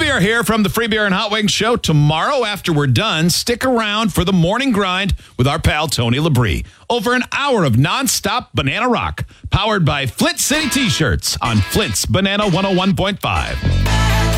We are here from the Free Beer and Hot Wings show tomorrow after we're done. Stick around for the morning grind with our pal Tony Labrie. Over an hour of nonstop banana rock, powered by Flint City T-shirts on Flint's Banana 101.5.